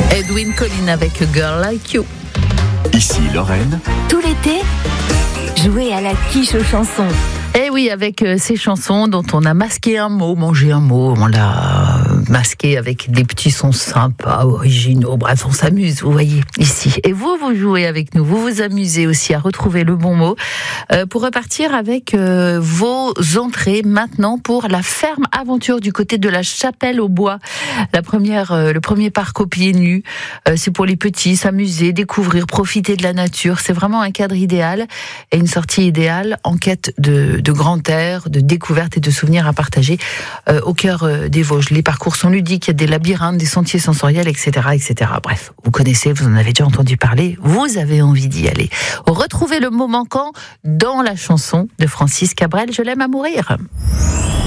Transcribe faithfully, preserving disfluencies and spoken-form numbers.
Edwin Collin avec A Girl Like You. Ici Lorraine. Tout l'été, jouez à la quiche aux chansons. Eh oui, avec euh, ces chansons dont on a masqué un mot, mangé un mot, on l'a masqué avec des petits sons sympas, originaux, bref, on s'amuse, vous voyez, ici. Et vous, vous jouez avec nous, vous vous amusez aussi à retrouver le bon mot, euh, pour repartir avec euh, vos entrées maintenant pour la ferme aventure du côté de la Chapelle au Bois. La première, euh, le premier parc aux pieds nus, euh, c'est pour les petits, s'amuser, découvrir, profiter de la nature. C'est vraiment un cadre idéal et une sortie idéale en quête de de grand air, de découvertes et de souvenirs à partager euh, au cœur euh, des Vosges. Les parcours sont ludiques, il y a des labyrinthes, des sentiers sensoriels, et cetera, et cetera. Bref, vous connaissez, vous en avez déjà entendu parler, vous avez envie d'y aller. Retrouvez le mot manquant dans la chanson de Francis Cabrel, Je l'aime à mourir.